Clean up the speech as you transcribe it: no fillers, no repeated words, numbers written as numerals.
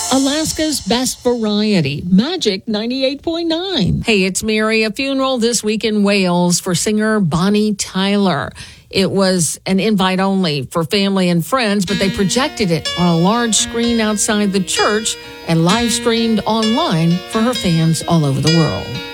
Alaska's best variety, Magic 98.9. Hey, it's Mary. A funeral this week in Wales for singer Bonnie Tyler. It was an invite only for family and friends, but they projected it on a large screen outside the church and live streamed online for her fans all over the world.